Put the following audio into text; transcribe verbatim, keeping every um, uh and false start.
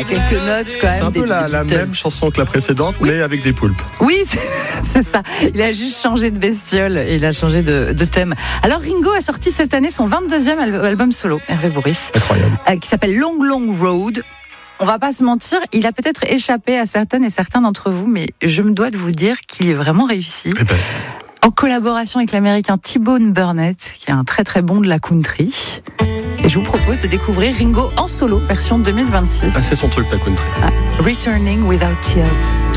quelques notes quand même. C'est un peu des, la, des la même chanson que la précédente, oui. mais avec des poulpes. Oui, c'est, c'est ça. Il a juste changé de bestiole et il a changé de, de thème. Alors Ringo a sorti cette année son vingt-deuxième album solo, Hervé Bourrice, incroyable, euh, qui s'appelle Long Long Road. On va pas se mentir, il a peut-être échappé à certaines et certains d'entre vous, mais je me dois de vous dire qu'il est vraiment réussi. Eh ben. En collaboration avec l'américain T-Bone Burnett, qui est un très très bon de la country. Et je vous propose de découvrir Ringo en solo, version deux mille vingt-six. Ah, c'est son truc, la country. Ah, Returning Without Tears.